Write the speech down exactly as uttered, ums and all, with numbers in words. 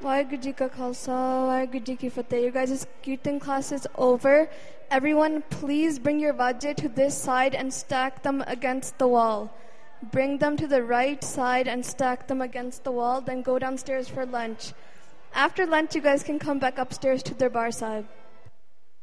Waheguru Ji Ka Khalsa, Waheguru Ji Ki Fateh. You guys' Kirtan class is over. Everyone, please bring your vajje to this side and stack them against the wall. Bring them to the right side and stack them against the wall, then go downstairs for lunch. After lunch, you guys can come back upstairs to Darbar Sahib.